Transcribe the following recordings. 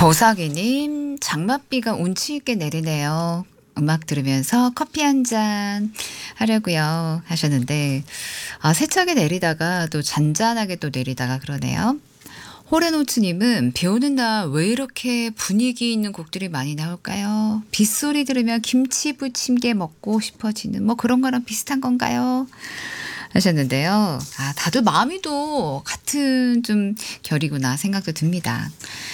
보석이님, 장맛비가 운치 있게 내리네요. 음악 들으면서 커피 한 잔 하려고요 하셨는데 세차게 내리다가 또 잔잔하게 또 내리다가 그러네요. 호레노츠님은 비 오는 날 왜 이렇게 분위기 있는 곡들이 많이 나올까요? 빗소리 들으면 김치 부침개 먹고 싶어지는 뭐 그런 거랑 비슷한 건가요? 하셨는데요. 다들 마음이 또 같은 좀 결이구나 생각도 듭니다.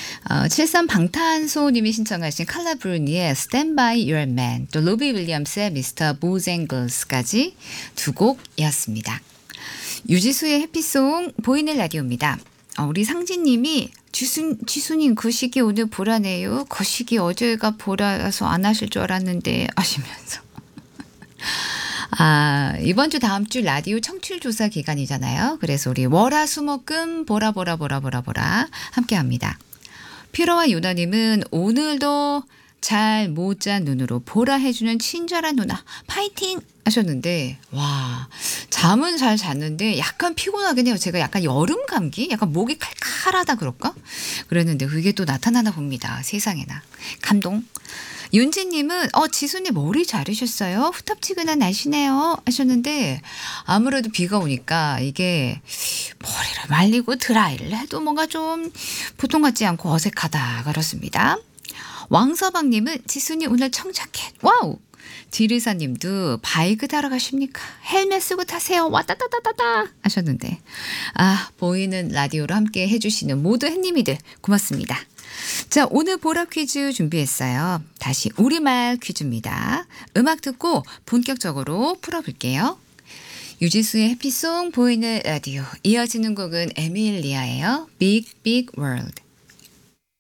73방탄소님이 신청하신 칼라 브루니의 Stand By Your Man, 또 로비 윌리엄스의 Mr. Bojangles까지 두 곡이었습니다. 유지수의 해피송 보이는 라디오입니다. 우리 상진님이 지수님 그 시기 오늘 보라네요. 그 시기 어제가 보라서 안 하실 줄 알았는데 하시면서 이번 주 다음 주 라디오 청취율 조사 기간이잖아요. 그래서 우리 월화수목금 보라 함께 합니다. 피로와 유나님은 오늘도 잘 못 잔 눈으로 보라 해주는 친절한 누나 파이팅 하셨는데 와 잠은 잘 잤는데 약간 피곤하긴 해요. 제가 약간 여름 감기 약간 목이 칼칼하다 그럴까 그랬는데 그게 또 나타나나 봅니다. 세상에나 감동. 윤지님은 지수님 머리 자르셨어요? 후텁지근한 날씨네요 하셨는데 아무래도 비가 오니까 이게 머리를 말리고 드라이를 해도 뭔가 좀 보통 같지 않고 어색하다 그렇습니다. 왕서방님은 지수님 오늘 청자켓 와우. 지르사님도 바이크 타러 가십니까? 헬멧 쓰고 타세요. 와따따따따따 하셨는데 보이는 라디오로 함께 해주시는 모든 햇님이들 고맙습니다. 자, 오늘 보라 퀴즈 준비했어요. 다시 우리말 퀴즈입니다. 음악 듣고 본격적으로 풀어볼게요. 유지수의 해피송 보이는 라디오 이어지는 곡은 에밀리아예요. Big Big World.